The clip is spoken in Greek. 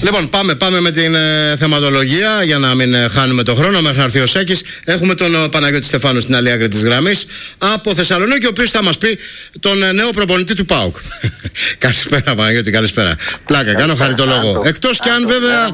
Λοιπόν, πάμε με την θεματολογία για να μην χάνουμε τον χρόνο. Μέχρι να έρθει ο Σέκης. Έχουμε τον Παναγιώτη Στεφάνου στην άλλη άκρη της γραμμής από Θεσσαλονίκη, ο οποίος θα μας πει τον νέο προπονητή του ΠΑΟΚ. Καλησπέρα, Παναγιώτη, καλησπέρα. Πλάκα, κάνω χαριτολόγο. Εκτός κι αν βέβαια